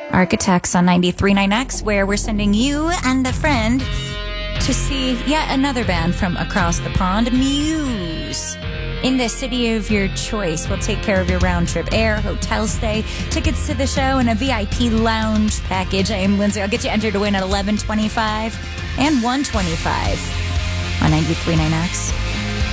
Architects on 93.9X, where we're sending you and a friend to see yet another band from across the pond, Muse. In the city of your choice, we'll take care of your round trip air, hotel stay, tickets to the show, and a VIP lounge package. I am Lindsay. I'll get you entered to win at $11.25 and $125 on 93.9X.